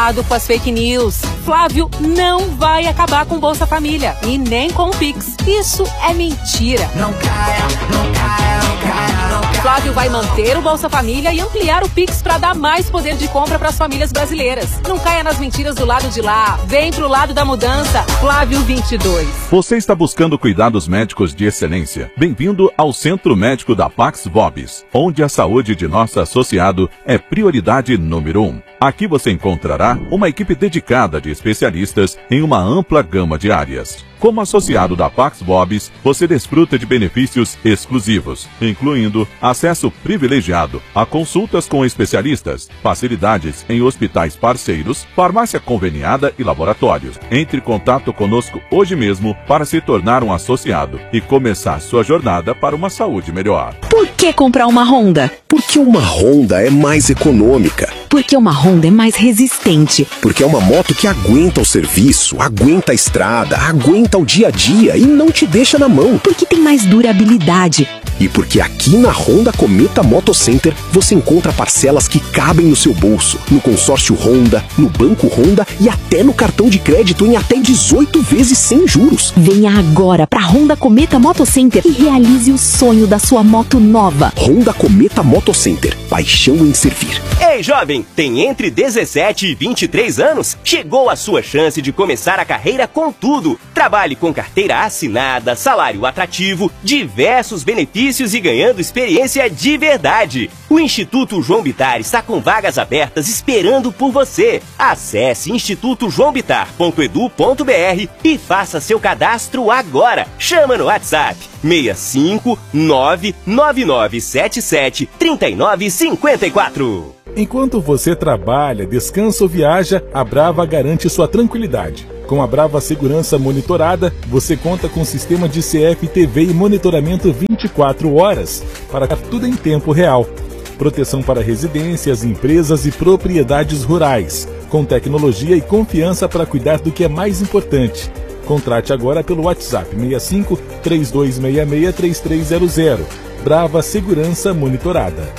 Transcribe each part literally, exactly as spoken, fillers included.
Cuidado com as fake news. Flávio não vai acabar com Bolsa Família e nem com o Pix. Isso é mentira. Não caia, não caia, não caia, não caia. Flávio vai manter o Bolsa Família e ampliar o Pix para dar mais poder de compra para as famílias brasileiras. Não caia nas mentiras do lado de lá. Vem pro lado da mudança. Flávio vinte e dois. Você está buscando cuidados médicos de excelência? Bem-vindo ao Centro Médico da Pax Vobis, onde a saúde de nosso associado é prioridade número um. Aqui você encontrará uma equipe dedicada de especialistas em uma ampla gama de áreas. Como associado da Pax Vobis, você desfruta de benefícios exclusivos, incluindo acesso privilegiado a consultas com especialistas, facilidades em hospitais parceiros, farmácia conveniada e laboratórios. Entre em contato conosco hoje mesmo para se tornar um associado e começar sua jornada para uma saúde melhor. Por que comprar uma Honda? Porque uma Honda é mais econômica. Porque uma Honda é mais resistente. Porque é uma moto que aguenta o serviço, aguenta a estrada, aguenta o dia a dia e não te deixa na mão. Porque tem mais durabilidade. E porque aqui na Honda Cometa Moto Center você encontra parcelas que cabem no seu bolso, no consórcio Honda, no banco Honda e até no cartão de crédito em até dezoito vezes sem juros. Venha agora para Honda Cometa Moto Center e realize o sonho da sua moto nova. Honda Cometa Moto Center, paixão em servir. Ei, jovem, tem entre dezessete e vinte e três anos? Chegou a sua chance de começar a carreira com tudo. Trabalhe com carteira assinada, salário atrativo, diversos benefícios e ganhando experiência de verdade. O Instituto João Bittar está com vagas abertas esperando por você. Acesse instituto joão bittar ponto edu ponto br e faça seu cadastro agora. Chama no WhatsApp seis cinco nove nove nove sete sete três nove cinco quatro. Enquanto você trabalha, descansa ou viaja, a Brava garante sua tranquilidade. Com a Brava Segurança Monitorada, você conta com sistema de C F T V e monitoramento vinte e quatro horas, para tudo em tempo real. Proteção para residências, empresas e propriedades rurais, com tecnologia e confiança para cuidar do que é mais importante. Contrate agora pelo WhatsApp seis cinco três dois seis seis três três zero zero. Brava Segurança Monitorada.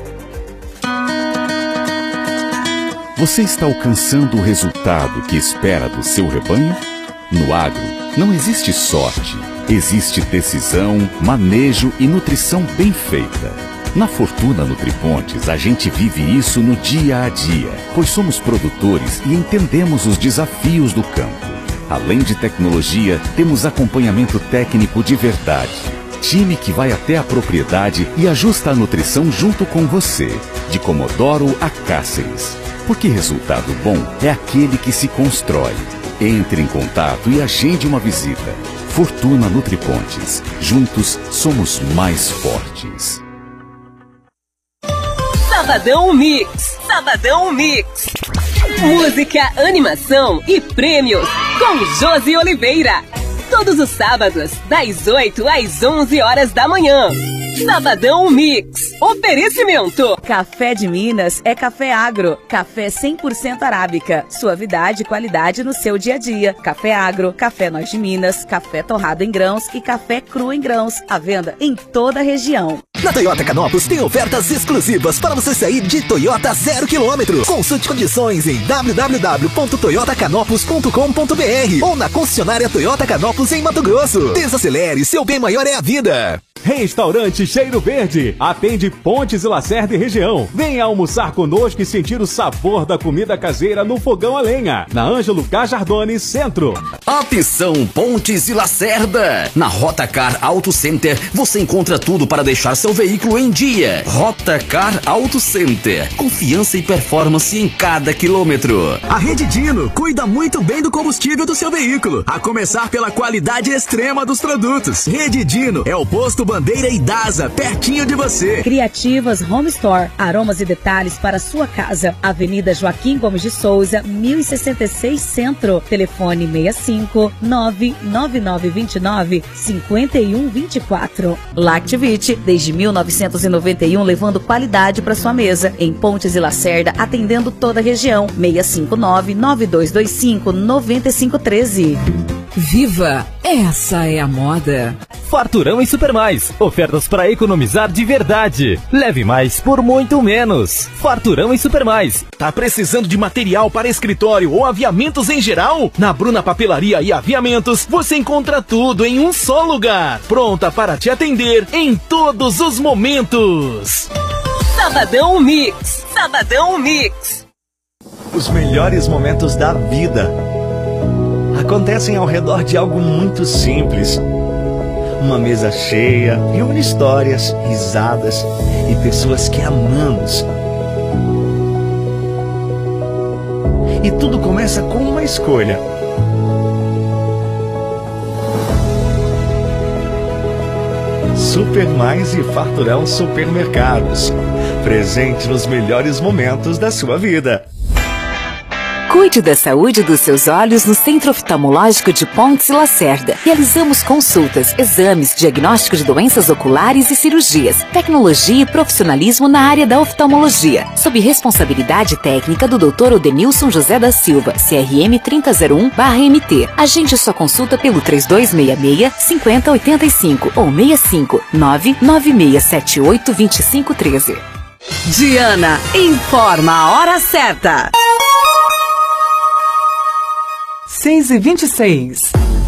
Você está alcançando o resultado que espera do seu rebanho? No agro, não existe sorte, existe decisão, manejo e nutrição bem feita. Na Fortuna Nutripontes, a gente vive isso no dia a dia, pois somos produtores e entendemos os desafios do campo. Além de tecnologia, temos acompanhamento técnico de verdade. Time que vai até a propriedade e ajusta a nutrição junto com você, de Comodoro a Cáceres. Porque resultado bom é aquele que se constrói. Entre em contato e agende uma visita. Fortuna Nutripontes. Juntos somos mais fortes. Sabadão Mix. Sabadão Mix. Música, animação e prêmios com Josi Oliveira. Todos os sábados, das oito às onze horas da manhã. Sabadão Mix. Oferecimento. Café de Minas é café agro. Café cem por cento arábica. Suavidade e qualidade no seu dia a dia. Café agro, café Nós de Minas, café torrado em grãos e café cru em grãos. À venda em toda a região. Na Toyota Canópolis tem ofertas exclusivas para você sair de Toyota zero quilômetro. Consulte condições em w w w ponto toyota canópolis ponto com ponto b r ou na concessionária Toyota Canópolis em Mato Grosso. Desacelere, seu bem maior é a vida. Restaurante Cheiro Verde. Atende Pontes e Lacerda e região. Venha almoçar conosco e sentir o sabor da comida caseira no fogão a lenha. Na Ângelo Cajardone, Centro. Atenção, Pontes e Lacerda. Na Rota Car Auto Center, você encontra tudo para deixar seu veículo em dia. Rota Car Auto Center. Confiança e performance em cada quilômetro. A Rede Dino cuida muito bem do combustível do seu veículo, a começar pela qualidade extrema dos produtos. Rede Dino é o posto Bandeira e Daza, pertinho de você. Criativas Home Store, aromas e detalhes para sua casa. Avenida Joaquim Gomes de Souza, mil e sessenta e seis Centro. Telefone seis cinco nove nove nove dois nove cinco um dois quatro. Lactivite, desde mil novecentos e noventa e um, levando qualidade para sua mesa. Em Pontes e Lacerda, atendendo toda a região. seis cinco nove nove dois dois cinco nove cinco um três. Viva! Essa é a moda. Farturão em Supermais. Ofertas para economizar de verdade. Leve mais por muito menos. Farturão em Supermais. Tá precisando de material para escritório ou aviamentos em geral? Na Bruna Papelaria e Aviamentos você encontra tudo em um só lugar. Pronta para te atender em todos os momentos. Sabadão Mix. Sabadão Mix. Os melhores momentos da vida acontecem ao redor de algo muito simples. Uma mesa cheia, reúne histórias, risadas e pessoas que amamos. E tudo começa com uma escolha. Supermais e Farturão Supermercados. Presente nos melhores momentos da sua vida. Cuide da saúde dos seus olhos no Centro Oftalmológico de Pontes e Lacerda. Realizamos consultas, exames, diagnóstico de doenças oculares e cirurgias, tecnologia e profissionalismo na área da oftalmologia, sob responsabilidade técnica do doutor Odenilson José da Silva, C R M trinta zero um barra M T. Agende sua consulta pelo três dois seis seis, cinco zero oito cinco ou seis cinco nove nove seis sete oito dois cinco um três. Diana informa a hora certa. seis e vinte e seis.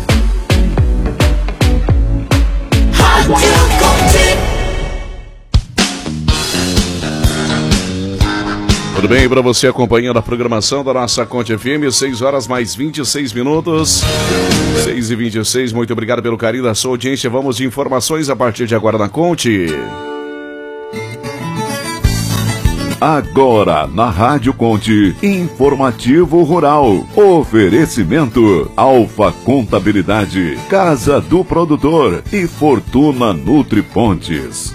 Tudo bem para você acompanhando a programação da nossa Conte F M, seis horas mais vinte e seis minutos. seis e vinte e seis, muito obrigado pelo carinho da sua audiência. Vamos de informações a partir de agora na Conte. Agora, na Rádio Conte, Informativo Rural. Oferecimento, Alfa Contabilidade, Casa do Produtor e Fortuna Nutripontes.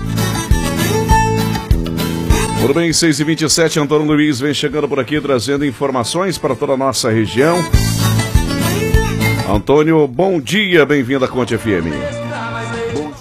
Tudo bem, seis e vinte e sete, Antônio Luiz vem chegando por aqui trazendo informações para toda a nossa região. Antônio, bom dia, bem-vindo à Conte F M. Bom...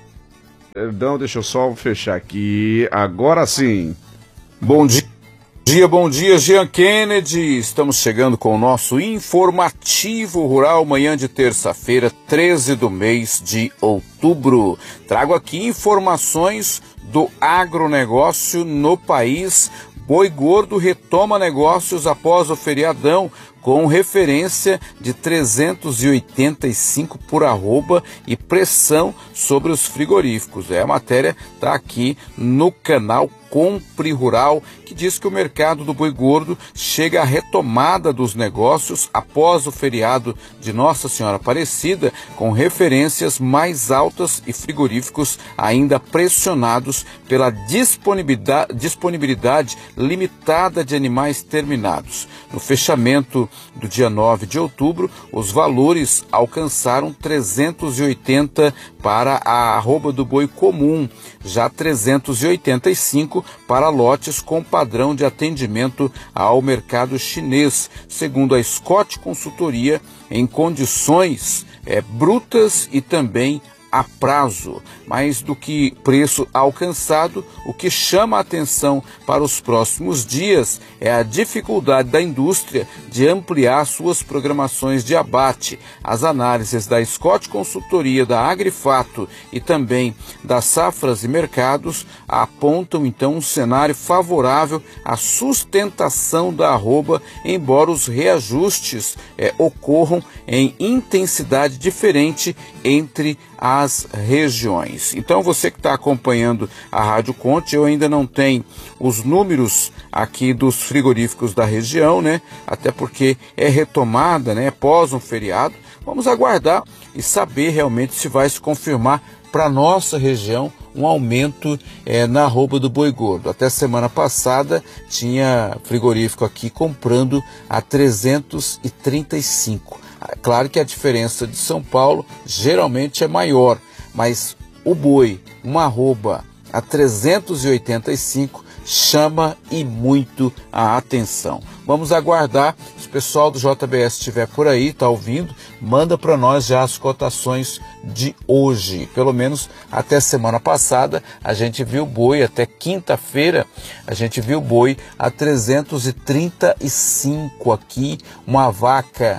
Perdão, deixa eu só fechar aqui, agora sim. Bom dia, bom dia, Jean Kennedy. Estamos chegando com o nosso Informativo Rural, manhã de terça-feira, treze do mês de outubro. Trago aqui informações do agronegócio no país. Boi Gordo retoma negócios após o feriadão, com referência de trezentos e oitenta e cinco por arroba e pressão sobre os frigoríficos. É, a matéria está aqui no canal Compre Rural, que diz que o mercado do boi gordo chega à retomada dos negócios após o feriado de Nossa Senhora Aparecida, com referências mais altas e frigoríficos ainda pressionados pela disponibilidade, disponibilidade limitada de animais terminados. No fechamento do dia nove de outubro, os valores alcançaram trezentos e oitenta para a arroba do boi comum, já trezentos e oitenta e cinco para lotes com padrão de atendimento ao mercado chinês, segundo a Scott Consultoria, em condições é, brutas e também a prazo. Mais do que preço alcançado, o que chama a atenção para os próximos dias é a dificuldade da indústria de ampliar suas programações de abate. As análises da Scott Consultoria, da Agrifato e também das Safras e Mercados apontam então um cenário favorável à sustentação da arroba, embora os reajustes é, ocorram em intensidade diferente entre as regiões. Então você que está acompanhando a Rádio Conte, eu ainda não tenho os números aqui dos frigoríficos da região, né? Até porque é retomada, né? Após um feriado. Vamos aguardar e saber realmente se vai se confirmar para nossa região um aumento é, na arroba do boi gordo. Até semana passada tinha frigorífico aqui comprando a trezentos e trinta e cinco. Claro que a diferença de São Paulo geralmente é maior, mas o boi, uma arroba a trezentos e oitenta e cinco, chama e muito a atenção. Vamos aguardar, se o pessoal do J B S estiver por aí, está ouvindo, manda para nós já as cotações de hoje. Pelo menos até semana passada, a gente viu boi, até quinta-feira, a gente viu boi a trezentos e trinta e cinco aqui, uma vaca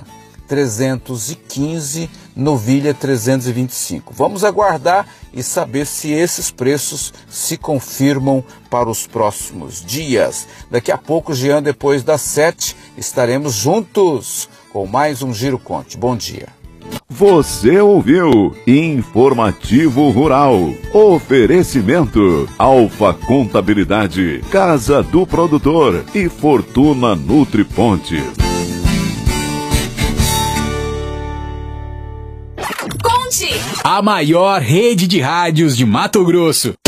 trezentos e quinze, novilha trezentos e vinte e cinco. Vamos aguardar e saber se esses preços se confirmam para os próximos dias. Daqui a pouco, Jean, depois das sete, estaremos juntos com mais um Giro Conte. Bom dia. Você ouviu Informativo Rural. Oferecimento Alfa Contabilidade, Casa do Produtor e Fortuna Nutriponte. A maior rede de rádios de Mato Grosso.